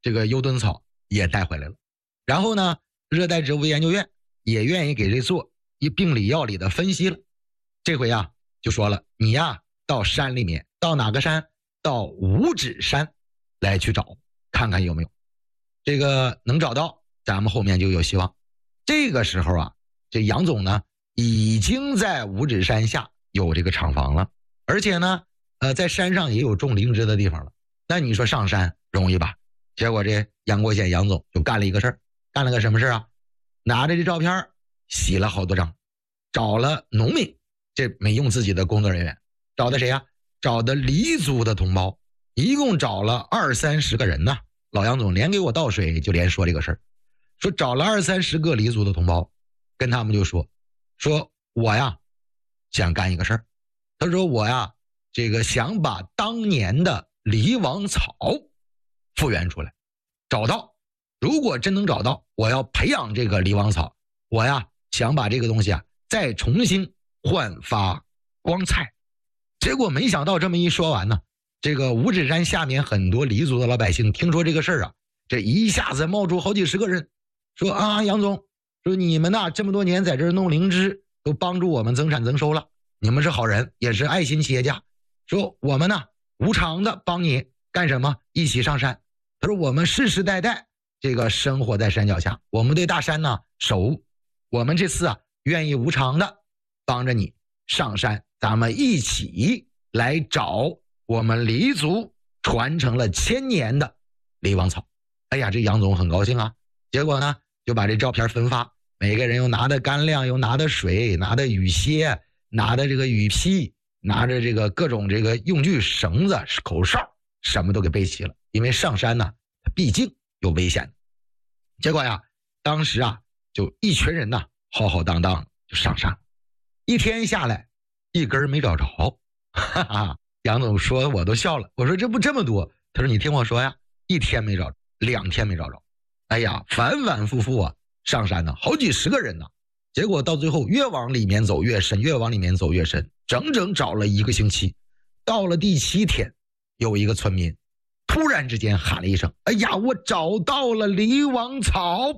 这个优盾草也带回来了。然后呢，热带植物研究院也愿意给这做一病理药理的分析了。这回啊就说了，你呀到山里面，到哪个山？到五指山来去找，看看有没有这个能找到，咱们后面就有希望。这个时候啊，这杨总呢已经在五指山下有这个厂房了，而且呢在山上也有种灵芝的地方了。那你说上山容易吧？结果这杨国显杨总就干了一个事儿，干了个什么事啊？拿着这照片洗了好多张，找了农民，这没用自己的工作人员，找的谁啊？找的黎族的同胞，一共找了20-30个人呢。老杨总连给我倒水，就连说这个事儿，说找了20-30个黎族的同胞，跟他们就说我呀想干一个事儿。他说我呀这个想把当年的黎王草复原出来，找到，如果真能找到，我要培养这个黎王草，我呀想把这个东西啊再重新焕发光彩。结果没想到这么一说完呢，这个五指山下面很多黎族的老百姓听说这个事儿啊，这一下子冒出好几十个人，说啊杨总，说你们呐这么多年在这儿弄灵芝，都帮助我们增产增收了，你们是好人，也是爱心企业家，说我们呢无偿的帮你干什么？一起上山。他说我们世世代代这个生活在山脚下，我们对大山呢熟，我们这次啊愿意无偿的帮着你上山，咱们一起来找我们黎族传承了1000年的黎王草。哎呀，这杨总很高兴啊。结果呢就把这照片分发，每个人又拿的干粮，又拿的水，拿的雨靴，拿的这个雨披，拿着这个各种这个用具，绳子、口哨，什么都给备齐了。因为上山呢毕竟有危险。结果呀当时啊就一群人呢浩浩荡荡就上山，一天下来一根没找着。哈哈，杨总说我都笑了，我说这不这么多？他说你听我说呀，一天没找着，2天没找着。哎呀，反反复复啊上山呢好几十个人呢。结果到最后越往里面走越深，越往里面走越深，整整找了1个星期。到了第7天，有一个村民突然之间喊了一声，哎呀，我找到了黎王草。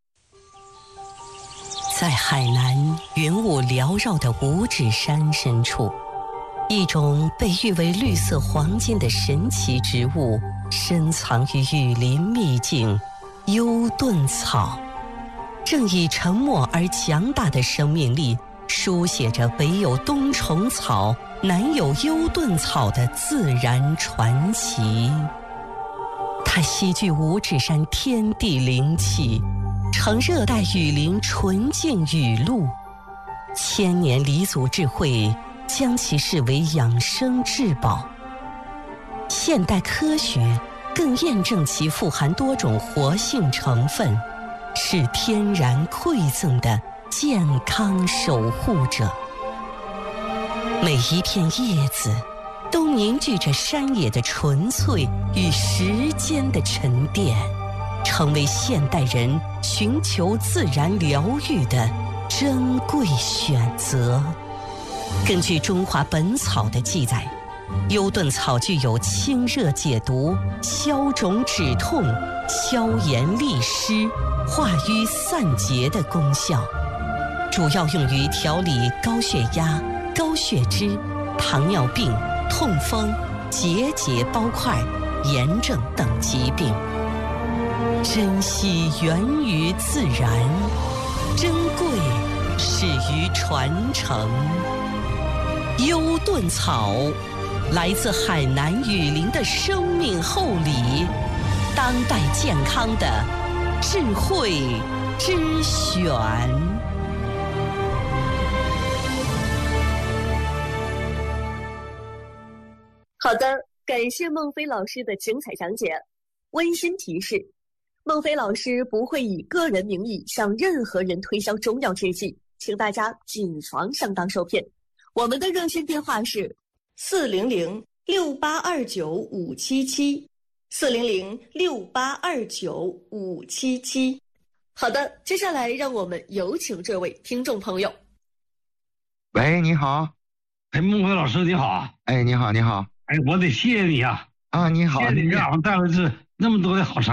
在海南云雾缭绕的五指山深处，一种被誉为绿色黄金的神奇植物深藏于雨林秘境优盾草，正以沉默而强大的生命力书写着唯有冬虫草难有优盾草的自然传奇。它吸聚五指山天地灵气，承热带雨林纯净雨露，1000年黎族智慧将其视为养生至宝。现代科学更验证其富含多种活性成分，是天然馈赠的健康守护者。每一片叶子都凝聚着山野的纯粹与时间的沉淀，成为现代人寻求自然疗愈的珍贵选择。根据《中华本草》的记载，优盾草具有清热解毒、消肿止痛、消炎利湿、化瘀散结的功效，主要用于调理高血压、高血脂、糖尿病、痛风、结节包块、炎症等疾病。珍惜源于自然，珍贵始于传承。优盾草来自海南雨林的生命厚礼，当代健康的智慧之选。 好的，感谢孟非老师的精彩讲解。温馨提示，孟非老师不会以个人名义向任何人推销中药制剂，请大家谨防上当受骗。我们的热线电话是400-6829-577，400-6829-577。好的，接下来让我们有请这位听众朋友。 喂，你好。 哎，孟非老师你好啊！ 哎，你好，你好。 哎，我得谢谢你啊！ 啊，你好， 谢谢你给俺们带来这那么多的好